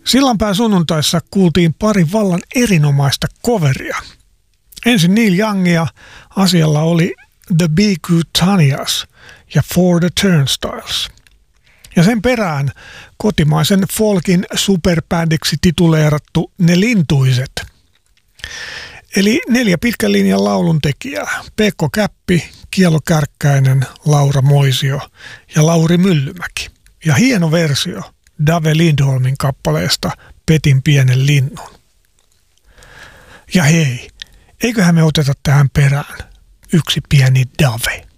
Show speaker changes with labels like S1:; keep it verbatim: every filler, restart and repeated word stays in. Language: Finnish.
S1: Sillanpään sunnuntaissa kuultiin pari vallan erinomaista coveria. Ensin Neil Youngia, asialla oli The Be Good Tanyas ja For the Turnstiles. Ja sen perään kotimaisen folkin superbändiksi tituleerattu Ne Lintuiset. Eli neljä pitkän linjan lauluntekijää. Pekko Käppi, Kielo Kärkkäinen, Laura Moisio ja Lauri Myllymäki. Ja hieno versio Dave Lindholmin kappaleesta Petin pienen linnun. Ja hei, eiköhän me oteta tähän perään yksi pieni Dave.